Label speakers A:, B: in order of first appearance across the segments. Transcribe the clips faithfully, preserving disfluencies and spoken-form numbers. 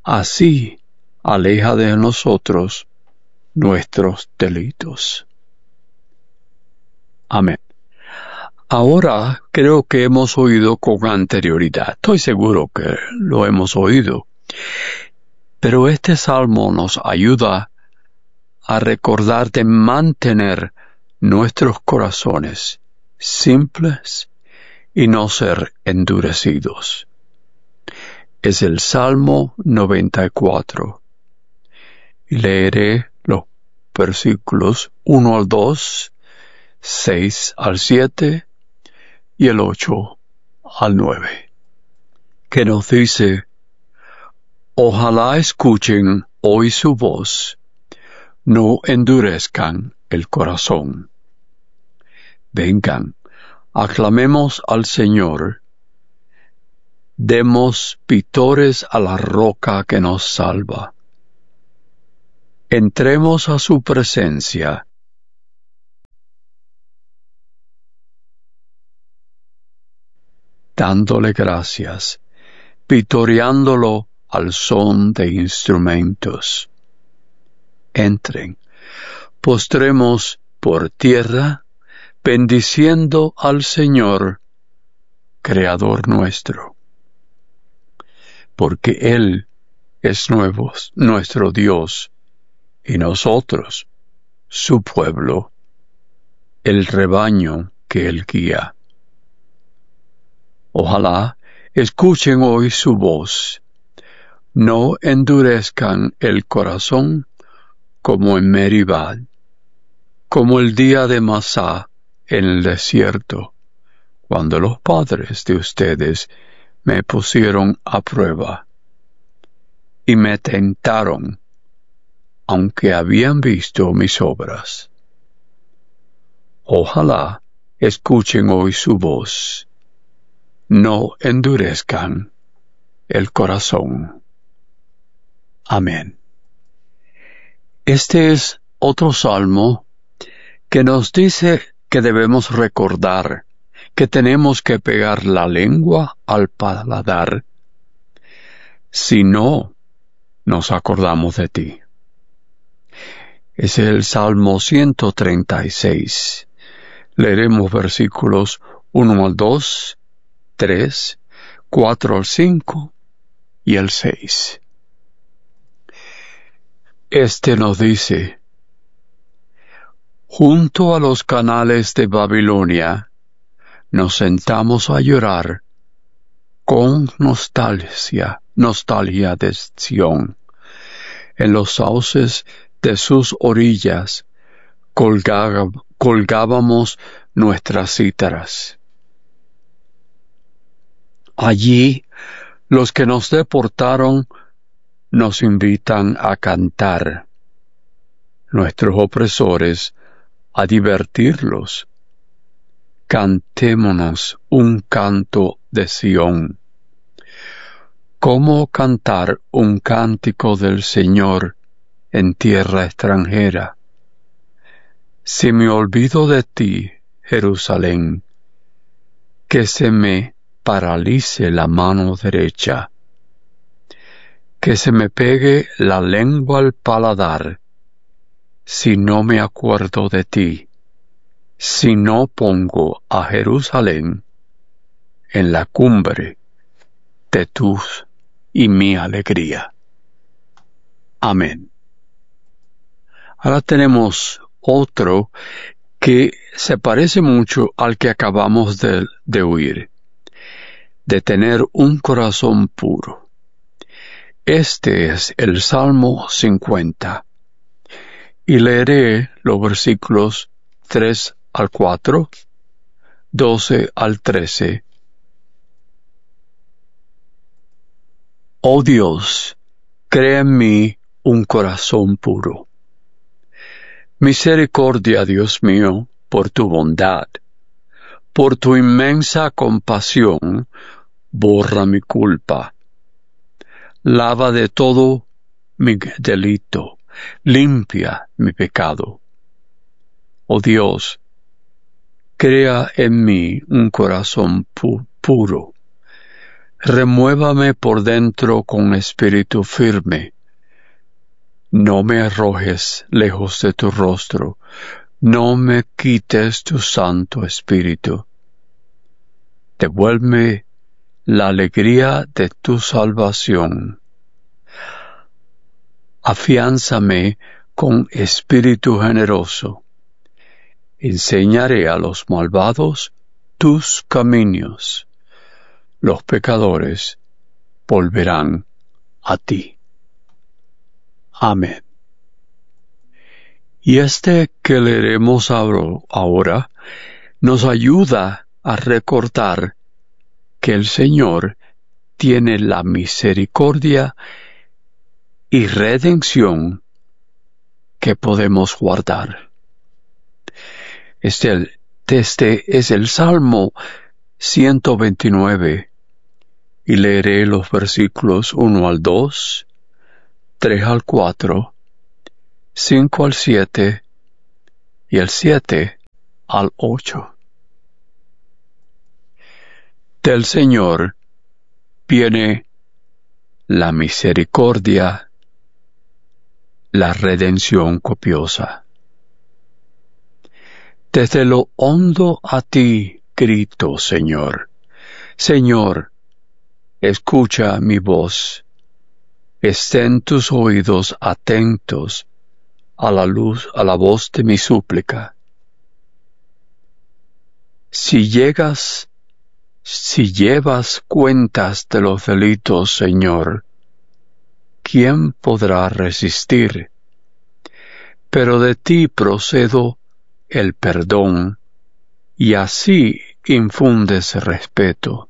A: Así aleja de nosotros nuestros delitos. Amén. Ahora creo que hemos oído con anterioridad, estoy seguro que lo hemos oído, pero este salmo nos ayuda a recordar de mantener nuestros corazones simples y no ser endurecidos. Es el Salmo noventa y cuatro. Y leeré los versículos uno al dos, seis al siete y el ocho al nueve, que nos dice: Ojalá escuchen hoy su voz, no endurezcan el corazón. Vengan, aclamemos al Señor, demos vítores a la roca que nos salva. Entremos a su presencia, dándole gracias, vitoreándolo al son de instrumentos. Entren, postremos por tierra, bendiciendo al Señor, Creador nuestro, porque Él es nuevo, nuestro Dios, y nosotros, su pueblo, el rebaño que Él guía. Ojalá escuchen hoy su voz, no endurezcan el corazón como en Meribá, como el día de Masá en el desierto, cuando los padres de ustedes me pusieron a prueba y me tentaron, aunque habían visto mis obras. Ojalá escuchen hoy su voz, no endurezcan el corazón. Amén. Este es otro salmo que nos dice que debemos recordar que tenemos que pegar la lengua al paladar, si no nos acordamos de ti. Es el Salmo ciento treinta y seis. Leeremos versículos uno al dos, tres, cuatro al cinco y el seis. Este nos dice: Junto a los canales de Babilonia nos sentamos a llorar con nostalgia, nostalgia de Sión. En los sauces de sus orillas colgá, colgábamos nuestras cítaras. Allí los que nos deportaron nos invitan a cantar, nuestros opresores a divertirlos. Cantémonos un canto de Sión. ¿Cómo cantar un cántico del Señor en tierra extranjera? Si me olvido de ti, Jerusalén, que se me paralice la mano derecha, que se me pegue la lengua al paladar, si no me acuerdo de ti, si no pongo a Jerusalén en la cumbre de tu y mi alegría. Amén. Ahora tenemos otro que se parece mucho al que acabamos de, de oír, de tener un corazón puro. Este es el Salmo cincuenta, y leeré los versículos tres al cuatro, doce al trece. Oh Dios, crea en mí un corazón puro. Misericordia, Dios mío, por tu bondad. Por tu inmensa compasión, borra mi culpa. Lava de todo mi delito, limpia mi pecado. Oh Dios, crea en mí un corazón pu- puro. Remuévame por dentro con espíritu firme. No me arrojes lejos de tu rostro, no me quites tu santo espíritu. Devuélveme la alegría de tu salvación. Afiánzame con espíritu generoso. Enseñaré a los malvados tus caminos. Los pecadores volverán a ti. Amén. Y este que leeremos ahora nos ayuda a recordar que el Señor tiene la misericordia y redención que podemos guardar. Este, este es el Salmo ciento veintinueve y leeré los versículos uno al dos, tres al cuatro, cinco al siete y el siete al ocho. Del Señor viene la misericordia, la redención copiosa. Desde lo hondo a ti grito, Señor. Señor, escucha mi voz. Estén tus oídos atentos a la luz, a la voz de mi súplica. Si llegas, si llevas cuentas de los delitos, Señor, ¿quién podrá resistir? Pero de ti procedo el perdón, y así infundes respeto.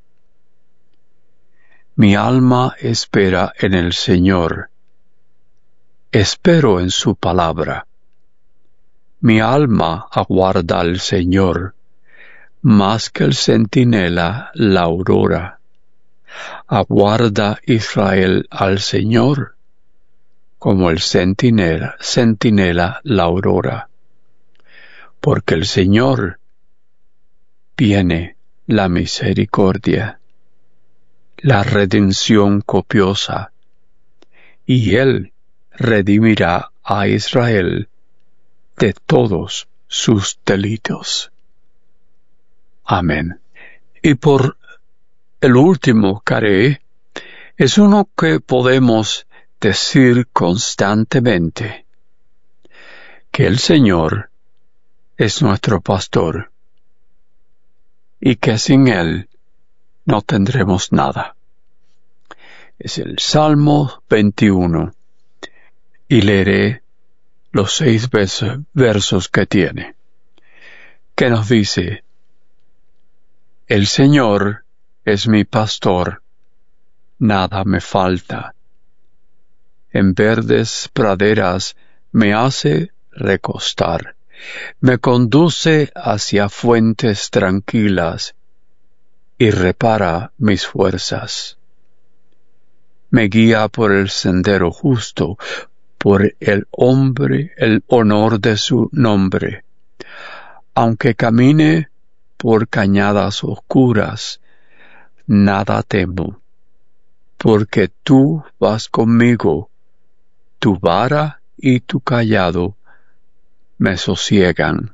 A: Mi alma espera en el Señor. Espero en su palabra. Mi alma aguarda al Señor, más que el centinela la aurora. Aguarda Israel al Señor, como el centinela, centinela la aurora. Porque el Señor viene la misericordia, la redención copiosa, y Él redimirá a Israel de todos sus delitos. Amén. Y por el último caré, es uno que podemos decir constantemente, que el Señor es nuestro pastor, y que sin Él no tendremos nada. Es el Salmo veintiuno, y leeré los seis versos, versos que tiene, que nos dice: El Señor es mi pastor, nada me falta. En verdes praderas me hace recostar. Me conduce hacia fuentes tranquilas y repara mis fuerzas. Me guía por el sendero justo, por el hombre, el honor de su nombre. Aunque camine por cañadas oscuras, nada temo, porque tú vas conmigo, tu vara y tu cayado me sosiegan.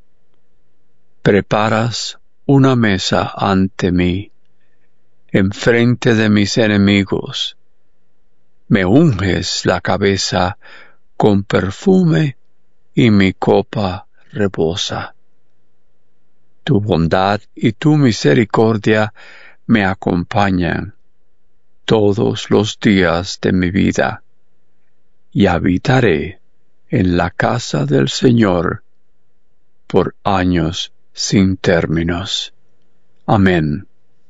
A: Preparas una mesa ante mí, enfrente de mis enemigos. Me unges la cabeza con perfume y mi copa rebosa. Tu bondad y tu misericordia me acompañan todos los días de mi vida, y habitaré en la casa del Señor por años sin términos. Amén.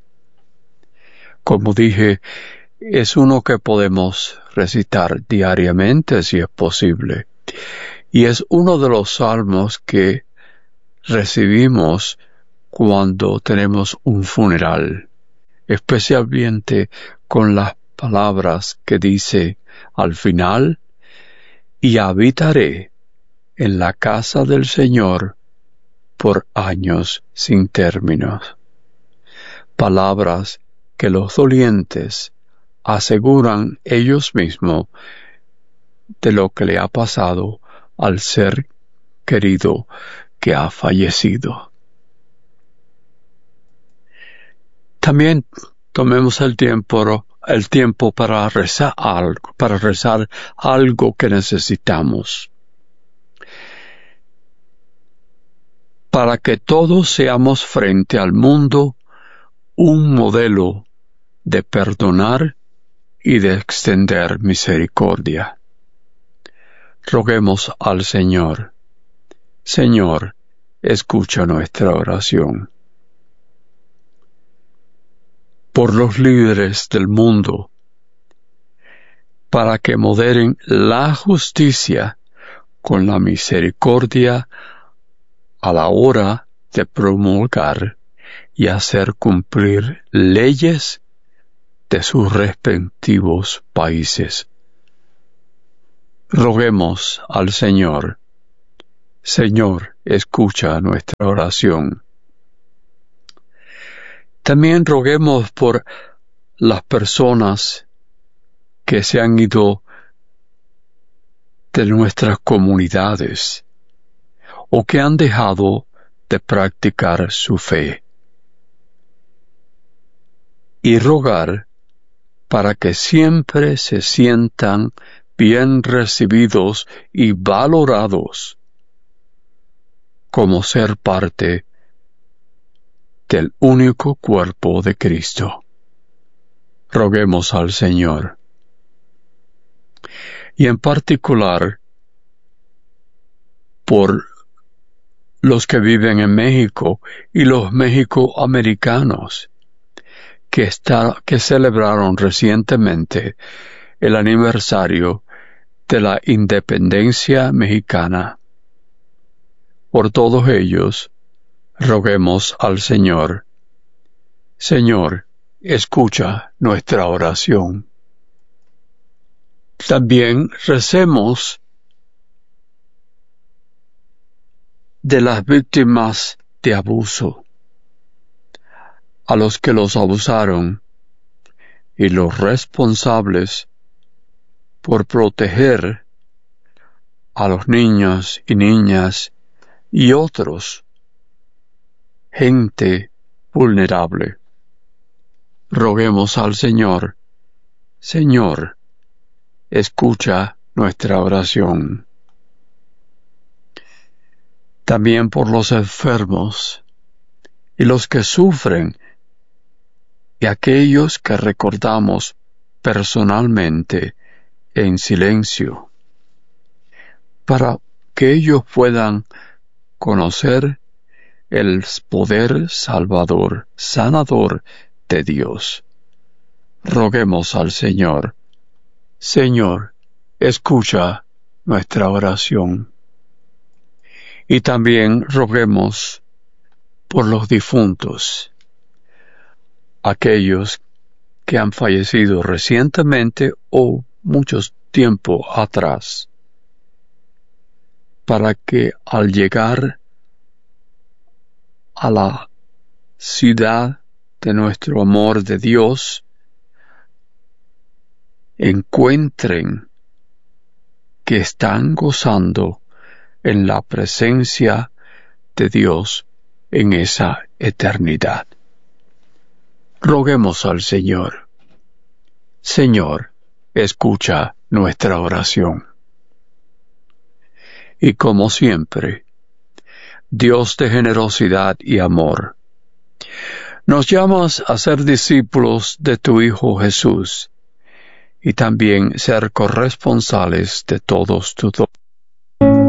A: Como dije, es uno que podemos recitar diariamente si es posible, y es uno de los salmos que recibimos cuando tenemos un funeral, especialmente con las palabras que dice al final: y habitaré en la casa del Señor por años sin términos. Palabras que los dolientes aseguran ellos mismos de lo que le ha pasado al ser querido que ha fallecido. También tomemos el tiempo, el tiempo para rezar algo, para rezar algo que necesitamos. Para que todos seamos frente al mundo un modelo de perdonar y de extender misericordia. Roguemos al Señor. Señor, escucha nuestra oración. Por los líderes del mundo, para que moderen la justicia con la misericordia a la hora de promulgar y hacer cumplir leyes de sus respectivos países. Roguemos al Señor. Señor, escucha nuestra oración. También roguemos por las personas que se han ido de nuestras comunidades o que han dejado de practicar su fe. Y rogar para que siempre se sientan bien recibidos y valorados como ser parte del único cuerpo de Cristo. Roguemos al Señor. Y en particular por los que viven en México y los mexicoamericanos que, está, que celebraron recientemente el aniversario de la independencia mexicana. Por todos ellos, roguemos al Señor. Señor, escucha nuestra oración. También recemos de las víctimas de abuso, a los que los abusaron y los responsables por proteger a los niños y niñas y otros, gente vulnerable. Roguemos al Señor. Señor, escucha nuestra oración. También por los enfermos y los que sufren y aquellos que recordamos personalmente en silencio, para que ellos puedan conocer el poder salvador, sanador de Dios. Roguemos al Señor. Señor, escucha nuestra oración. Y también roguemos por los difuntos, aquellos que han fallecido recientemente o mucho tiempo atrás, para que al llegar a la ciudad de nuestro amor de Dios, encuentren que están gozando en la presencia de Dios en esa eternidad. Roguemos al Señor. Señor, escucha nuestra oración. Y como siempre, Dios de generosidad y amor, nos llamas a ser discípulos de tu Hijo Jesús y también ser corresponsales de todos tus dones.